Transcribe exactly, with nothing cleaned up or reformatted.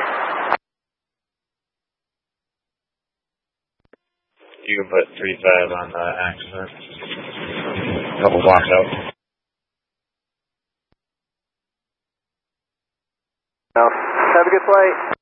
flight. You can put three five on the accident. Couple blocks out. No. Have a good flight.